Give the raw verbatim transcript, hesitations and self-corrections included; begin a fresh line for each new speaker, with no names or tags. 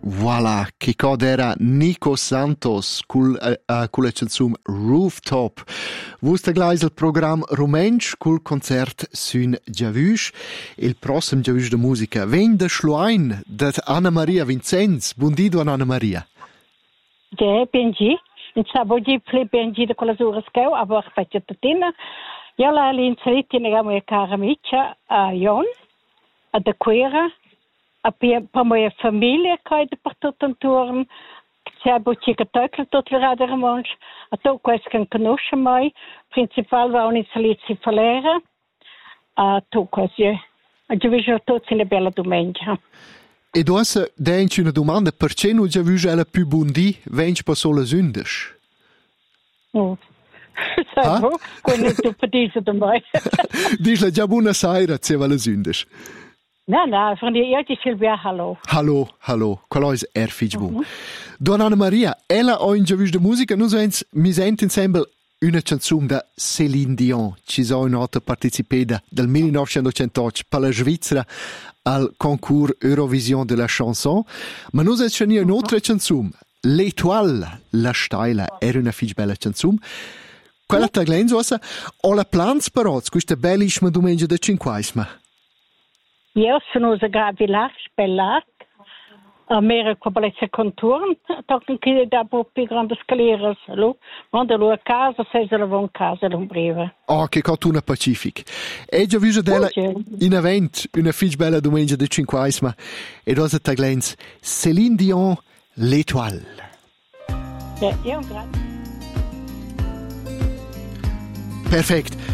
Voilà, che cosa era Nico Santos col uh, con la canzone Rooftop. Vuste gleis il programma Rumensch col concert Sün Giavusch. Il prossimo Giavusch de musica ven de Schluein de Anna Maria Vincenz. Buongiorno Anna Maria.
Ja, benji. In sabodi ple benji de cola sura scau, aber aspetta tatina. Io la l'inseriti nella mia cara amica a Jon, a de Quera. A per mia famiglia che è per tutto intorno, c'è un po' di tocco tutto il radio romanzo, a tutto questo che conosce mai, principale va un inizio falera, a tutto questo. A già vedo tutti una bella domenica.
E tu hai denci una domanda, perché non già vedo la più buondì, venci per solo sündisch?
No. Sai, quello tu per dire da mai.
Dici la già buona sera, se va la sündisch.
No, no, van die uit is weer hallo.
Hallo, hallo. Quello è erfig bu. Don Anna Maria, ella ha in giavusch de musica, nu sens mi sent ensemble una canzone da Céline Dion. Ci sono un'altra partecipata del millenovecentottantotto per la Svizzera al concours Eurovision de la chanson. Ma nu sens c'è un'altra canzone. L'Étoile, la Steila, era una fig bella canzone. Quella taglenzo o la plans però, questa bellissima domenica da cinquaisma.
Io sono a Gravilac, Bellac, a mere quabalezza contorno, tocca che da più grande scalera, lo, quando lo a casa, se la va in casa, non breve.
Oh, che cartuna Pacific. E già visto della in event, una fig bella domenica di cinquaisma, e rosa taglenz, Céline Dion, L'Étoile.
Ja, io grazie.
Perfect.